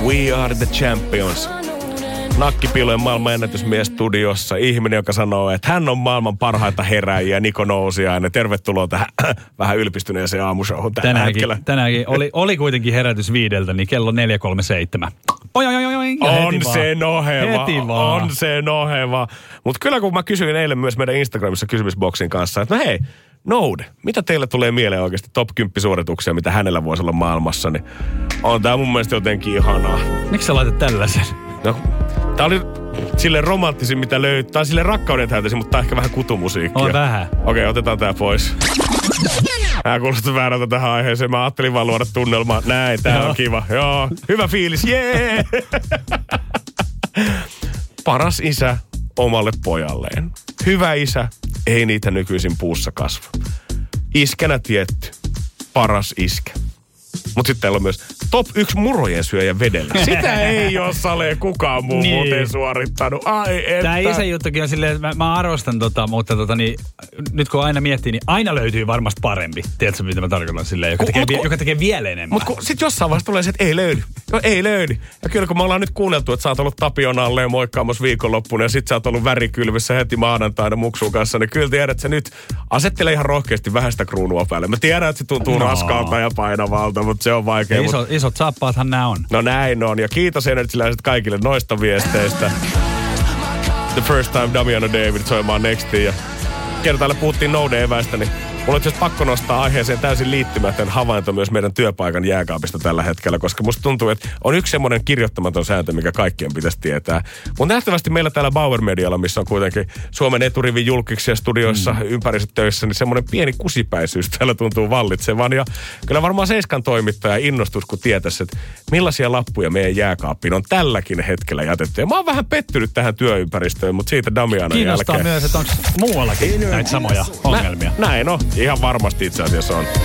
We are the champions. Nakkipilojen maailman ennätysmies studiossa. Ihminen, joka sanoo, että hän on maailman parhaita heräjiä. Niko Nousiainen. Tervetuloa tähän vähän ylpistyneeseen aamushowhun tällä hetkellä. Tänäänkin oli kuitenkin herätys 5, niin kello 4:37. On se noheva. On se noheva. Mutta kyllä kun mä kysyin eilen myös meidän Instagramissa kysymysboksin kanssa, että no hei, Noude, mitä teille tulee mieleen oikeasti top 10 suorituksia, mitä hänellä voisi olla maailmassa, niin on tää mun mielestä jotenkin ihanaa. Miksi sä laitat tällaisen? No, tää oli sille romanttisin, mitä löytyy. Tää on sille rakkauden täytäisin, mutta tää on ehkä vähän kutumusiikkia. On vähän. Okei, otetaan tää pois. Mä kuulostaa väärältä tähän aiheeseen. Mä ajattelin vaan luoda tunnelmaa. Näin, tää on kiva. Joo, hyvä fiilis. Jee! Paras isä omalle pojalleen. Hyvä isä, ei niitä nykyisin puussa kasva. Iskänä tietty. Paras iskä. Mutta sitten täällä on myös top 1 murojen syöjä vedellä. Sitä ei ole Sale kukaan muu muuten suorittanut. Ai että. Tää isän juttukin on silleen, että mä arvostan mutta niin, nyt kun aina miettii, niin aina löytyy varmasti parempi. Tiedätkö, mitä mä tarkoitan silleen, joka tekee vielä enemmän. Mutta sitten jossain vaiheessa tulee se, että ei löydy. No, ei löydy. Ja kyllä kun me ollaan nyt kuunneltu, että sä oot ollut Tapionalle ja moikkaamassa viikonloppuna ja sit sä oot ollut värikylvissä heti maanantaina muksun kanssa, niin kyllä tiedät, että sä nyt asettele ihan rohkeasti vähän sitä kruunua päälle. Mä tiedän, että se tuntuu raskaalta ja painavalta, mutta se on vaikea. Isot saappaathan nämä on. No näin on. Ja kiitos energiläiset kaikille noista viesteistä. The First Time Damiano David soimaan Nextiin. Ja kerran täällä puhuttiin Noude-eväistä, niin mulla on itse pakko nostaa aiheeseen täysin liittymätön havainto myös meidän työpaikan jääkaapista tällä hetkellä, koska musta tuntuu, että on yksi semmoinen kirjoittamaton sääntö, mikä kaikkien pitäisi tietää. Mutta nähtävästi meillä täällä Bauer Medialla, missä on kuitenkin Suomen eturivin julkiksi ja studioissa ympärissä töissä, niin semmoinen pieni kusipäisyys täällä tuntuu vallitsevan. Ja kyllä varmaan Seiskan toimittaja innostus, kun tietäisi, että millaisia lappuja meidän jääkaappiin on tälläkin hetkellä jätetty. Ja mä oon vähän pettynyt tähän työympäristöön, mutta siitä Damianon jälkeen. Kiinnostaa myös, että onko muuallakin näitä samoja ongelmia. Näin on. Ihan varmasti itse asiassa on.